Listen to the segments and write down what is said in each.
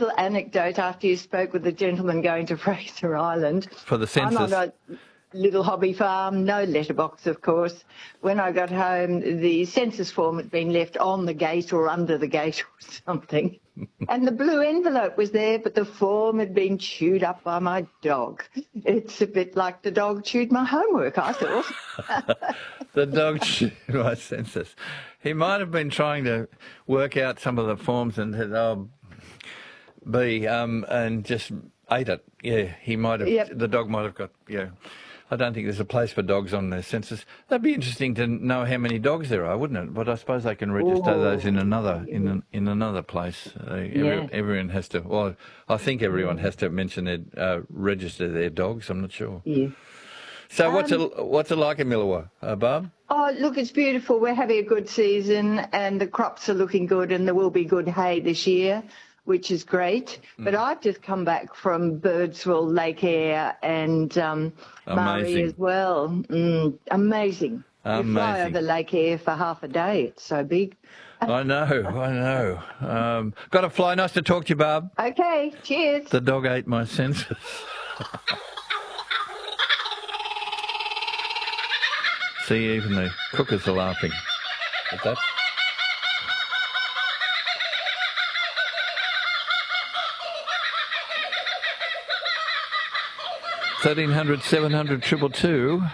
little anecdote after you spoke with the gentleman going to Fraser Island. For the census. I'm on a little hobby farm, no letterbox, of course. When I got home, the census form had been left on the gate or under the gate or something. And the blue envelope was there, but the form had been chewed up by my dog. It's a bit like the dog chewed my homework, I thought. The dog chewed my census. He might have been trying to work out some of the forms and said, and just ate it. Yeah, he might have. Yep. The dog might have got. Yeah, I don't think there's a place for dogs on the census. That'd be interesting to know how many dogs there are, wouldn't it? But I suppose they can register those in another in another place. Everyone has to. Well, I think everyone has to mention their register their dogs. I'm not sure. Yeah. So what's it like in Milawa, Barb? Oh, look, it's beautiful. We're having a good season and the crops are looking good and there will be good hay this year, which is great. But I've just come back from Birdsville, Lake Eyre and Murray as well. Amazing. You fly over Lake Eyre for half a day. It's so big. I know. Got to fly. Nice to talk to you, Barb. Okay, cheers. The dog ate my census. See, even the cookers are laughing at that. 1300 700 222.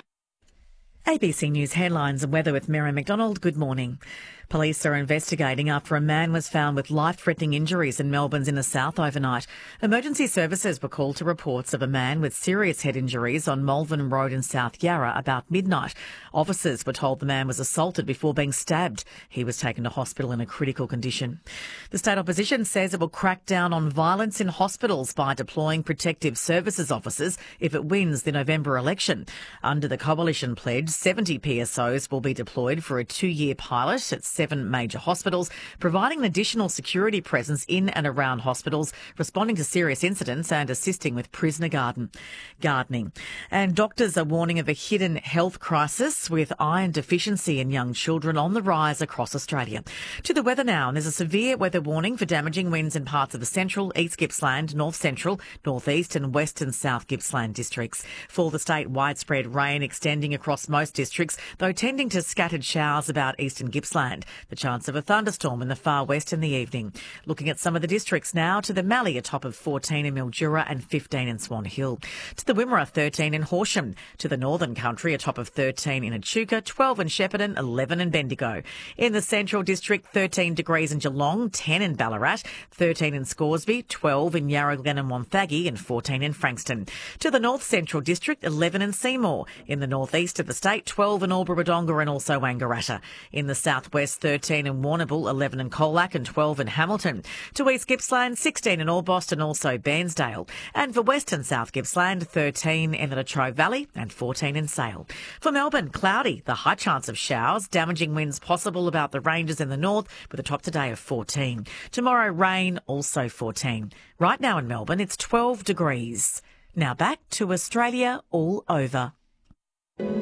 ABC News headlines and weather with Mary McDonald. Good morning. Police are investigating after a man was found with life-threatening injuries in Melbourne's inner south overnight. Emergency services were called to reports of a man with serious head injuries on Malvern Road in South Yarra about midnight. Officers were told the man was assaulted before being stabbed. He was taken to hospital in a critical condition. The state opposition says it will crack down on violence in hospitals by deploying protective services officers if it wins the November election. Under the coalition pledge, 70 PSOs will be deployed for a 2-year pilot at 7 major hospitals, providing an additional security presence in and around hospitals, responding to serious incidents and assisting with prisoner gardening. And doctors are warning of a hidden health crisis with iron deficiency in young children on the rise across Australia. To the weather now, and there's a severe weather warning for damaging winds in parts of the central, East Gippsland, north central, northeast and west and south Gippsland districts. For the state, widespread rain extending across most districts, though tending to scattered showers about eastern Gippsland. The chance of a thunderstorm in the far west in the evening. Looking at some of the districts now, to the Mallee, a top of 14 in Mildura and 15 in Swan Hill. To the Wimmera, 13 in Horsham. To the Northern Country, a top of 13 in Echuca, 12 in Shepparton, 11 in Bendigo. In the Central District, 13 degrees in Geelong, 10 in Ballarat, 13 in Scoresby, 12 in Yarra Glen and Wonthaggi and 14 in Frankston. To the North Central District, 11 in Seymour. In the northeast of the state, 12 in Albury-Wodonga and also Wangaratta. In the southwest, 13 in Warrnambool, 11 in Colac and 12 in Hamilton. To East Gippsland, 16 in Orbost and also Bairnsdale. And for West and South Gippsland, 13 in the Latrobe Valley and 14 in Sale. For Melbourne, cloudy, the high chance of showers, damaging winds possible about the ranges in the north with a top today of 14. Tomorrow, rain, also 14. Right now in Melbourne, it's 12 degrees. Now back to Australia all over.